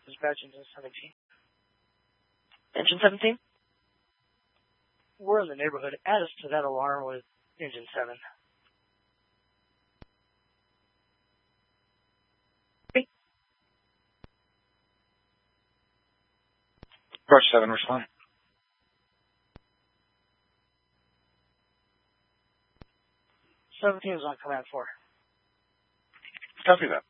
Dispatch engine 17. Engine 17? We're in the neighborhood. Add us to that alarm with engine 7. Approach 7, respond. '17 is on command 4. Copy that.